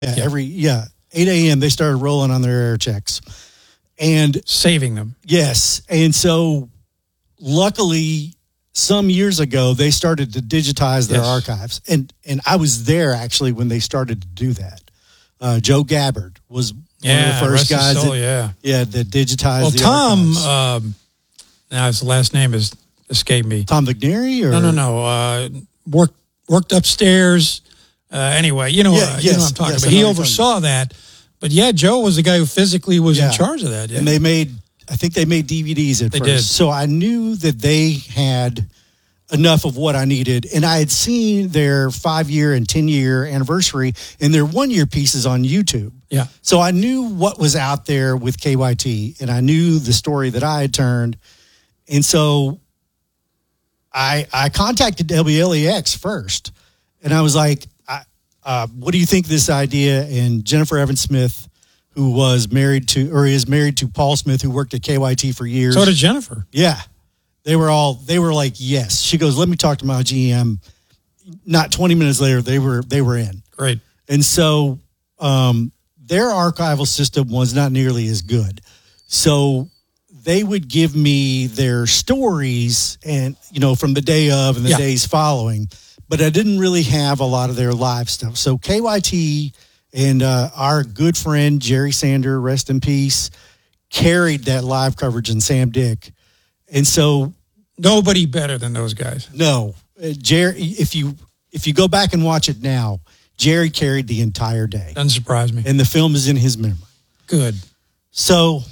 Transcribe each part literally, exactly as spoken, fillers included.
Yeah, yeah. every yeah eight a.m. they started rolling on their air checks, and saving them. Yes, and so luckily, some years ago they started to digitize their yes. archives, and and I was there actually when they started to do that. Uh, Joe Gabbard was one yeah, of the first guys. Soul, that, yeah, yeah, that digitized. Well, the Tom. archives. Um, now his last name is escaped me. Tom Vigneri, or no, no, no. Uh, worked worked upstairs. Uh, anyway, you know, yeah, uh, yes, you know what I'm talking yes, about. He oversaw that, but yeah, Joe was the guy who physically was yeah. in charge of that. Yeah. And they made, I think they made D V Ds at they first. Did. So I knew that they had enough of what I needed, and I had seen their five-year and ten-year anniversary and their one-year pieces on YouTube. Yeah. So I knew what was out there with K Y T, and I knew the story that I had turned, and so I I contacted W L E X first, and I was like, I, uh, "What do you think of this idea?" And Jennifer Evans Smith, who was married to or is married to Paul Smith, who worked at K Y T for years. So did Jennifer. Yeah. They were all, they were like, yes. She goes, let me talk to my G M. Not twenty minutes later, they were, they were in. Great. And so um, their archival system was not nearly as good. So they would give me their stories and, you know, from the day of and the yeah. days following, but I didn't really have a lot of their live stuff. So K Y T and uh, our good friend, Jerry Sander, rest in peace, carried that live coverage, and Sam Dick. And so nobody better than those guys. No, uh, Jerry. If you if you go back and watch it now, Jerry carried the entire day. Doesn't surprise me. And the film is in his memory. Good. So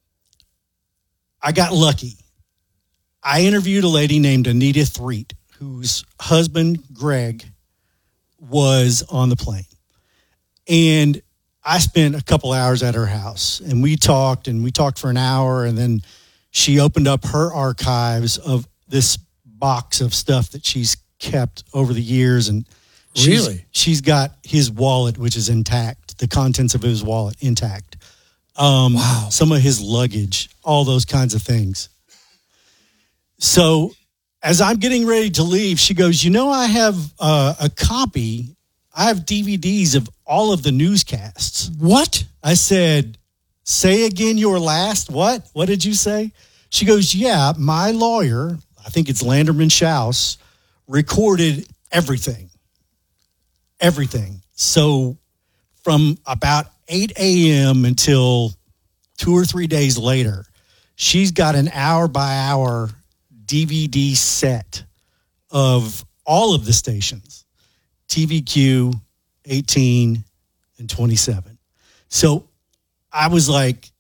I got lucky. I interviewed a lady named Anita Threet, whose husband Greg was on the plane, and I spent a couple hours at her house, and we talked and we talked for an hour, and then she opened up her archives of this box of stuff that she's kept over the years. And she's, really, she's got his wallet, which is intact, the contents of his wallet intact. Um, wow. Some of his luggage, all those kinds of things. So as I'm getting ready to leave, she goes, you know, I have uh, a copy. I have D V Ds of all of the newscasts. What? I said, say again your last what? What did you say? She goes, yeah, my lawyer, I think it's Landerman Schaus, recorded everything. Everything. So from about eight a.m. until two or three days later, she's got an hour by hour D V D set of all of the stations, T V Q, eighteen, and twenty-seven. So I was like,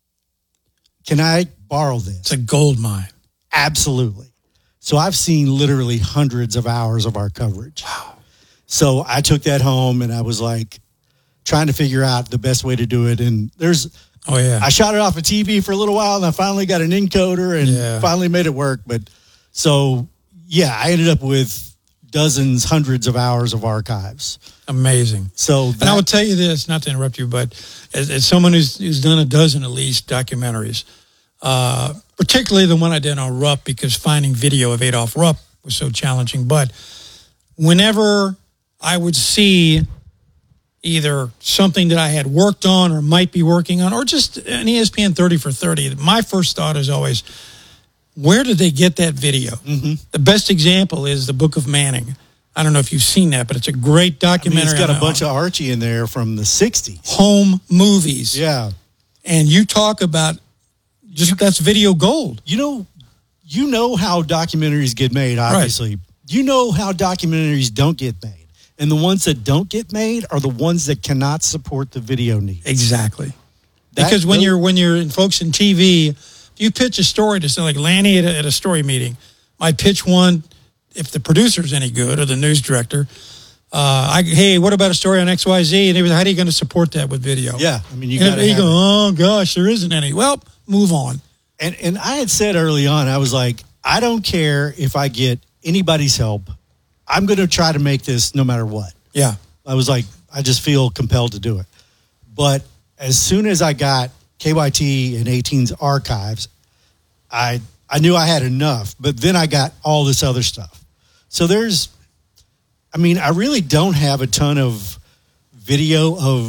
can I borrow this? It's a gold mine. Absolutely. So I've seen literally hundreds of hours of our coverage. Wow. So I took that home and I was like trying to figure out the best way to do it. And there's, oh yeah, I shot it off a T V for a little while and I finally got an encoder and yeah. finally made it work. But so, yeah, I ended up with dozens, hundreds of hours of archives. Amazing. So, that, and I will tell you this, not to interrupt you, but as, as someone who's, who's done a dozen at least documentaries, uh, particularly the one I did on Rupp, because finding video of Adolph Rupp was so challenging. But whenever I would see either something that I had worked on or might be working on, or just an E S P N thirty for thirty, my first thought is always, where did they get that video? Mm-hmm. The best example is the Book of Manning. I don't know if you've seen that, but it's a great documentary. I mean, it's got a bunch of Archie in there from the sixties. Home movies. Yeah. And you talk about just, that's video gold. You know, you know how documentaries get made, obviously. Right. You know how documentaries don't get made. And the ones that don't get made are the ones that cannot support the video needs. Exactly. That, because when those, you're when you're in folks in T V, if you pitch a story to something like Lanny at a, at a story meeting, might pitch one if the producer's any good or the news director. Uh, I, hey, what about a story on X Y Z? And they were, how are you going to support that with video? Yeah, I mean, you got to. You go, it. oh gosh, there isn't any. Well, move on. And and I had said early on, I was like, I don't care if I get anybody's help. I'm going to try to make this no matter what. Yeah. I was like, I just feel compelled to do it. But as soon as I got K Y T and eighteen's archives, I I knew I had enough. But then I got all this other stuff. So there's, I mean, I really don't have a ton of video of